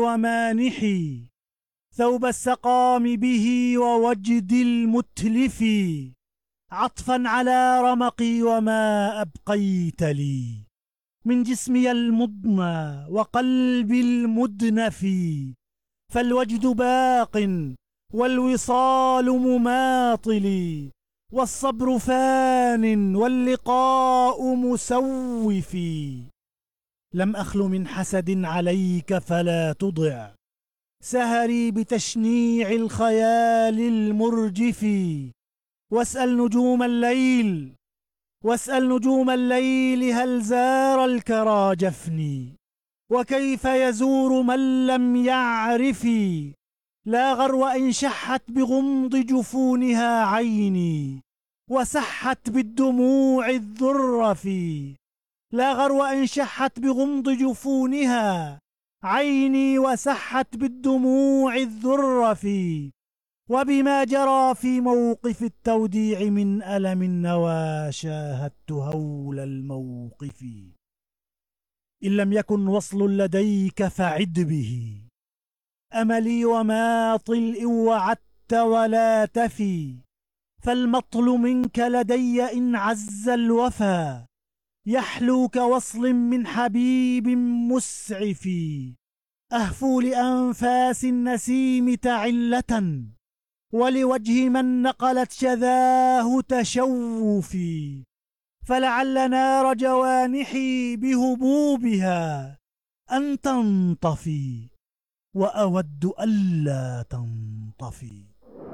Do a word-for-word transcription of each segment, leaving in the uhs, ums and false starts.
ومانحي ثوب السقام به ووجد المتلف، عطفا على رمقي وما أبقيت لي من جسمي المضنى وقلبي المدنف، فالوجد باق والوصال مماطل، والصبر فان واللقاء مسوف. لم أخل من حسد عليك فلا تضع سهري بتشنيع الخيال المرجف، واسأل نجوم الليل واسأل نجوم الليل هل زار الكرى جفني، وكيف يزور من لم يعرف. لا غرو إن شحت بغمض جفونها عيني وسحت بالدموع الذرف، لا غرو إن شحت بغمض جفونها عيني وسحت بالدموع الذرف، وبما جرى في موقف التوديع من ألم النوى شاهدت هول الموقف. إن لم يكن وصل لديك فعد به أملي وماطل إن وعدت ولا تفي، فالمطل منك لدي إن عز الوفا يحلو كوصل من حبيب مسعف. أهفو لأنفاس النسيم تعلة ولوجه من نقلت شذاه تشوفي، فلعل نار جوانحي بهبوبها أن تنطفي وأود ألا تنطفي.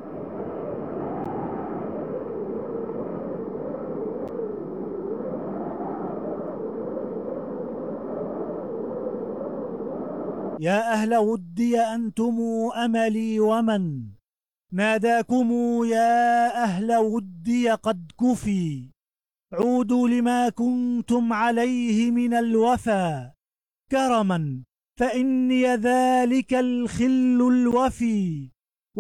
يا أهل ودي أنتم أملي ومن ناداكم يا أهل ودي قد كفي، عودوا لما كنتم عليه من الوفا كرما فإني ذلك الخل الوفي،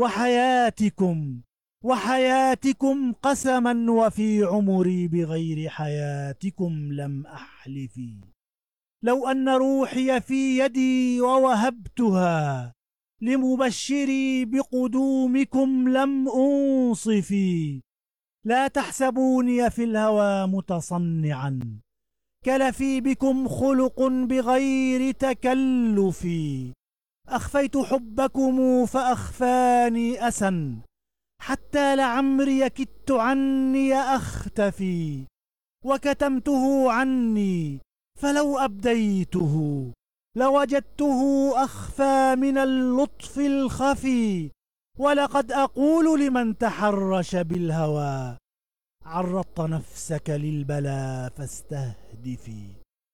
وحياتكم وحياتكم قسما وفي عمري بغير حياتكم لم أحلف. لو أن روحي في يدي ووهبتها لمبشري بقدومكم لم أنصفي، لا تحسبوني في الهوى متصنعا كلفي بكم خلق بغير تكلف، أخفيت حبكم فأخفاني أسا حتى لعمري كدت عني أختفي، وكتمته عني فلو أبديته لوجدته أخفى من اللطف الخفي. ولقد أقول لمن تحرش بالهوى عرضت نفسك للبلا فاستهدفي،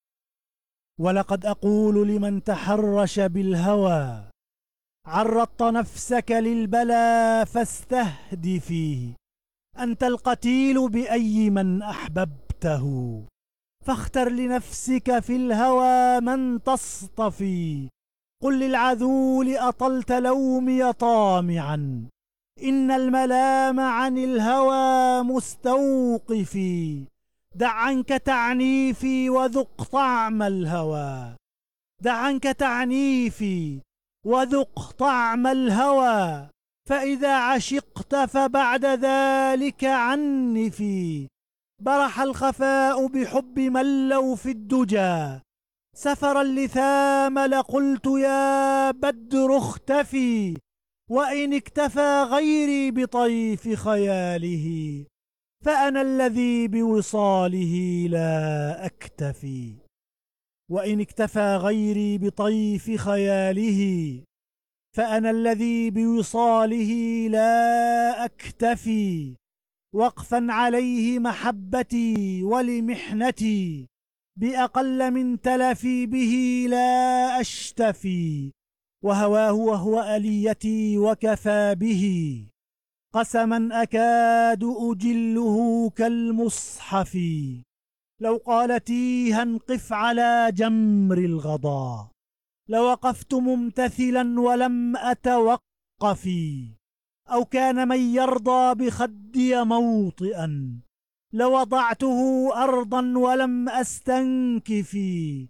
ولقد أقول لمن تحرش بالهوى عرضت نفسك للبلا فاستهدفي. أنت القتيل بأي من أحببته فاختر لنفسك في الهوى من تصطفي. قل للعذول أطلت لومي طامعا إن الملام عن الهوى مستوقفي. دع عنك تعنيفي وذق طعم الهوى دع عنك تعنيفي وذق طعم الهوى، فإذا عشقت فبعد ذلك عنفي. برح الخفاء بحب من لو في الدجى سفر اللثام لقلت يا بدر اختفي، وإن اكتفى غيري بطيف خياله فأنا الذي بوصاله لا أكتفي. وإن اكتفى غيري بطيف خياله فأنا الذي بوصاله لا أكتفي. وقفا عليه محبتي ولمحنتي بأقل من تلفي به لا أشتفي. وهواه وهو أليتي وكفى به قسما أكاد أجله كالمصحف. لو قال تيها قف على جمر الغضا لوقفت ممتثلا ولم أتوقف. أو كان من يرضى بخدي موطئا لوضعته أرضا ولم أستنكف.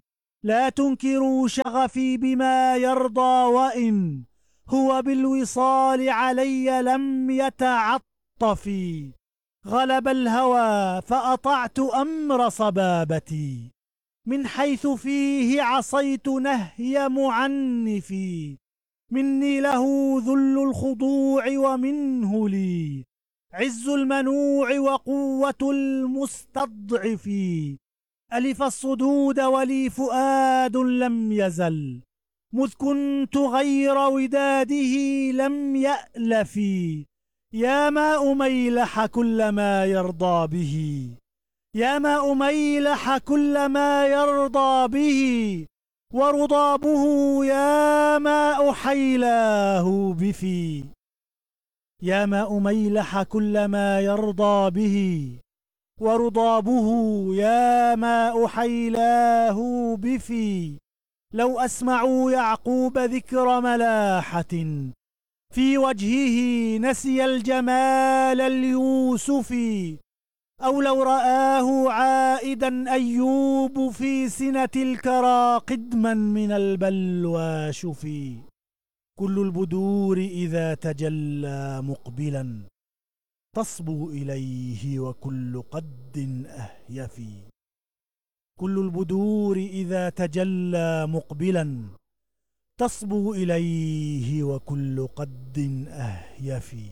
لا تنكروا شغفي بما يرضى، وإن هو بالوصال علي لم يتعطف. غلب الهوى فأطعت أمر صبابتي، من حيث فيه عصيت نهي معنفي. مني له ذل الخضوع ومنه لي عز المنوع وقوة المستضعف. ألف الصدود ولي فؤاد لم يزل، مذ كنت غير وداده لم يألف. يا ماء ميلح كل ما يرضى به، يا ماء ميلح كل ما يرضى به. ورضابه يا ماء حيلاه بفي، يا ماء ميلح كل ما يرضى به. ورضابه يا ماء حيلاه بفي. لو أسمعوا يعقوب ذكر ملاحة، في وجهه نسي الجمال اليوسفي. أو لو رآه عائدا أيوب في سنة الكرى قدما من البلوى شفي. كل البدور إذا تجلى مقبلا، تصبو إليه وكل قد أهيفي. كل البدور إذا تجلى مقبلا، تصبو إليه وكل قد أهيفي.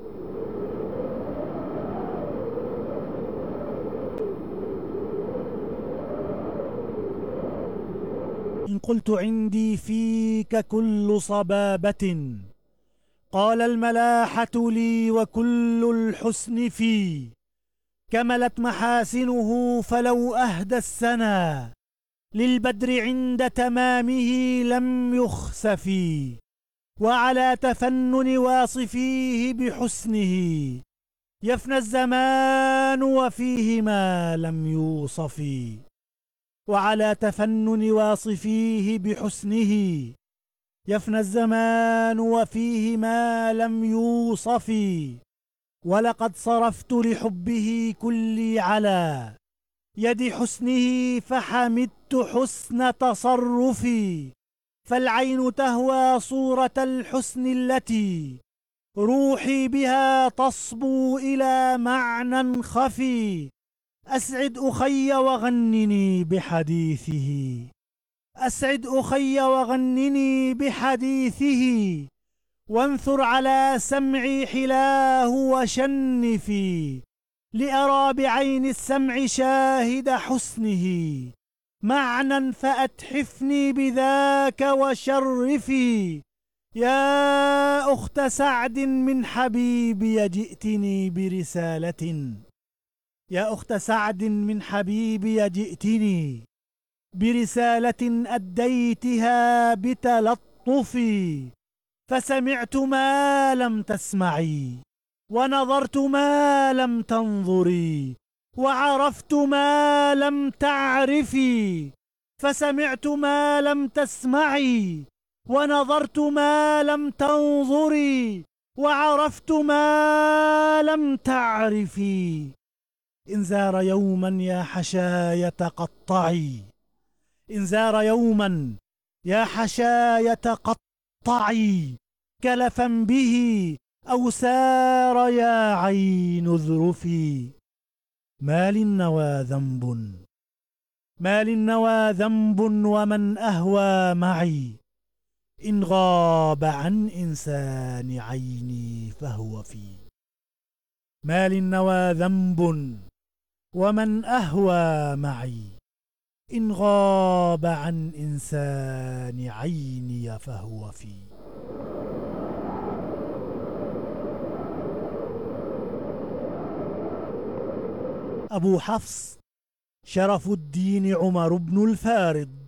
إن قلت عندي فيك كل صبابة، قال الملاحة لي وكل الحسن في. كملت محاسنه فلو أهدى السنا، للبدر عند تمامه لم يخسفي. وعلى تفنن واصفيه بحسنه، يفنى الزمان وفيه ما لم يوصف. وعلى تفنن واصفيه بحسنه، يفنى الزمان وفيه ما لم يوصف. ولقد صرفت لحبه كلي على يد حسنه، فحمدت حسن تصرفي. فالعين تهوى صورة الحسن التي روحي بها تصبو إلى معنى خفي. أسعد أخي وغنني بحديثه، أسعد أخي وغنني بحديثه. وانثر على سمعي حلاه وشنفي، لأرى بعين السمع شاهد حسنه. معنى فأتحفني بذاك وشرفي. يا أخت سعد من حبيبي جئتني برسالة، يا أخت سعد من حبيبي جئتني برسالة أديتها بتلطفي. فسمعت ما لم تسمعي، ونظرت ما لم تنظري، وعرفت ما لم تعرفي. فسمعت ما لم تسمعي، ونظرت ما لم تنظري، وعرفت ما لم تعرفي. إن زار يوما يا حشاية قطعي، إن زار يوما يا حشاية قطعي. كلفا به أو سار يا عين اذرفي. ما للنوى ذنب، ما للنوى ذنب ومن أهوى معي. إن غاب عن إنسان عيني فهو في. ما للنوى ذنب ومن أهوى معي. إن غاب عن إنسان عيني فهو في. أبو حفص شرف الدين عمر بن الفارض،